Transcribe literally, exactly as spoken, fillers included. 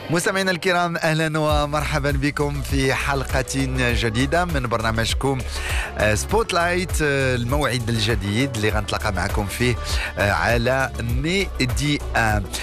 مستمعينا الكرام، اهلا ومرحبا بكم في حلقه جديده من برنامجكم سبوت لايت، الموعد الجديد اللي غنتلاقى معكم فيه على ميدي ان.